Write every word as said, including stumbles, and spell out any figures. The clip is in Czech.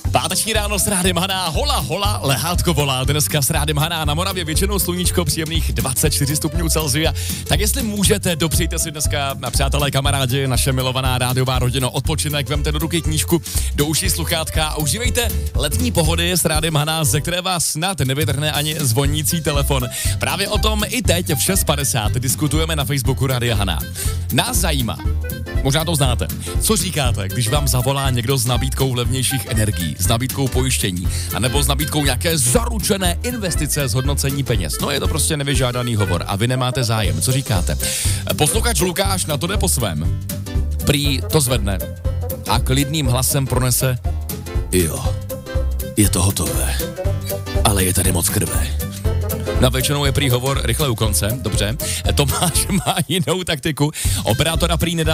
Páteční ráno s Rádiem Haná, hola, hola, lehátko volá. Dneska s Rádiem Haná na Moravě většinou sluníčko, příjemných dvacet čtyři stupňů Celsia. Tak jestli můžete, dopřejte si dneska, přátelé, kamarádi, naše milovaná rádiová rodina, odpočinek, vemte do ruky knížku, do uší sluchátka a užívejte letní pohody s Rádiem Haná, ze které vás snad nevytrhne ani zvonící telefon. Právě o tom i teď v šest padesát diskutujeme na Facebooku Rádia Haná. Nás zajímá, možná to znáte, co říkáte, když vám zavolá někdo s nabídkou levnějších energií, s nabídkou pojištění, anebo s nabídkou nějaké zaručené investice z hodnocení peněz. No je to prostě nevyžádaný hovor a vy nemáte zájem. Co říkáte? Posluchač Lukáš na to jde po svém. Prý to zvedne a klidným hlasem pronese: jo, je to hotové, ale je tady moc krve. Na většinou je prý hovor rychle u konce, dobře. Tomáš má jinou taktiku. Operátora prý nedá